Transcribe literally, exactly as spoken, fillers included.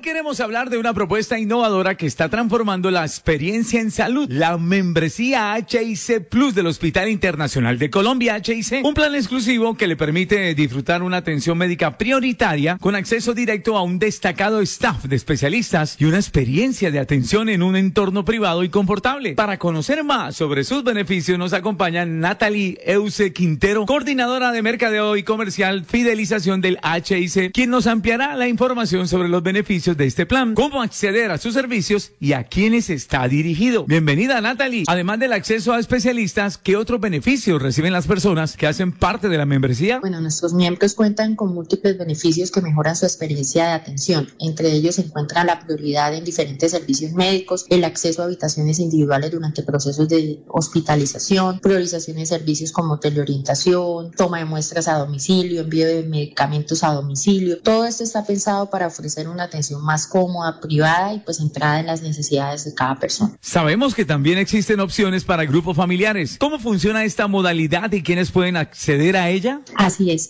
queremos hablar de una propuesta innovadora que está transformando la experiencia en salud, la membresía H I C Plus del Hospital Internacional de Colombia, H I C, un plan exclusivo que le permite disfrutar una atención médica prioritaria con acceso directo a un destacado staff de especialistas y una experiencia de atención en un entorno privado y confortable. Para conocer más sobre sus beneficios nos acompaña Natalie Euse Quintero, coordinadora de mercadeo y comercial fidelización del H I C, quien nos ampliará la información sobre los beneficios de este plan, cómo acceder a sus servicios y a quiénes está dirigido. Bienvenida, Natalie. Además del acceso a especialistas, ¿qué otros beneficios reciben las personas que hacen parte de la membresía? Bueno, nuestros miembros cuentan con múltiples beneficios que mejoran su experiencia de atención. Entre ellos se encuentra la prioridad en diferentes servicios médicos, el acceso a habitaciones individuales durante procesos de hospitalización, priorización de servicios como teleorientación, toma de muestras a domicilio, envío de medicamentos a domicilio. Todo esto está pensado para ofrecer una atención más cómoda, privada y pues centrada en las necesidades de cada persona. Sabemos que también existen opciones para grupos familiares. ¿Cómo funciona esta modalidad y quiénes pueden acceder a ella? Así es.